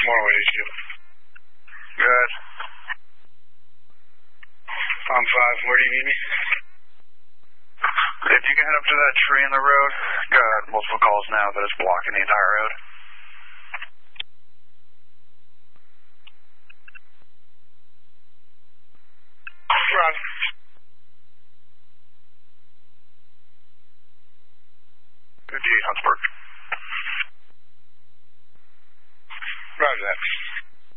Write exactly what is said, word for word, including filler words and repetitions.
More what H Q. Good. Palm five, where do you need me? If you can head up to that tree in the road, got multiple calls now that it's blocking the entire road. Run. fifty-eight Huntsburg.